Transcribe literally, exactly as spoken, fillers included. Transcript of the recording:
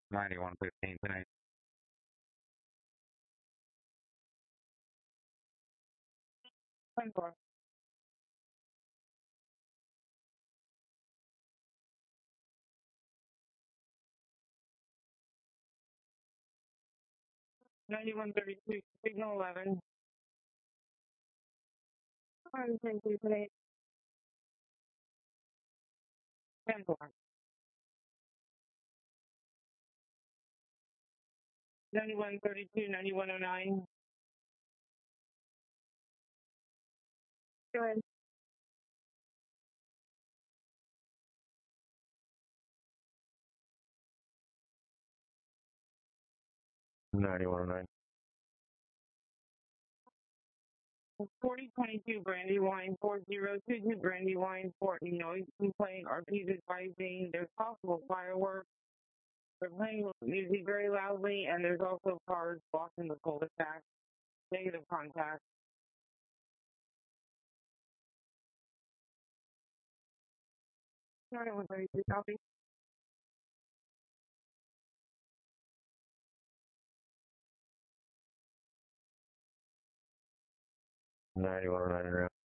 ninety-one fifteen tonight. ten four. ninety-one thirty-two, signal eleven. one ten two tonight. ten four. ninety-one thirty-two, ninety-one oh nine. Go ahead. ninety-one oh nine. forty twenty-two Brandywine, four zero two two Brandywine, Fort Noise complaint. R P's advising there's possible fireworks. They're playing music very loudly, and there's also cars blocking the cul-de-sac. Negative contact. ninety-one thirty-two, copy. ninety-one oh nine.